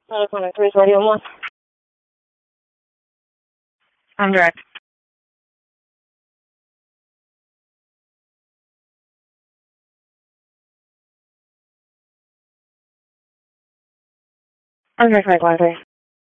Connect 3 Radio 1. I'm direct. I'm direct, Mike 1-3.